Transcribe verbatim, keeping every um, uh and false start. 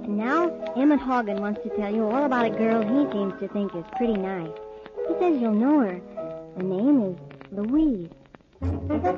And now, Emmett Hogan wants to tell you all about a girl he seems to think is pretty nice. He says you'll know her. Her name is Louise.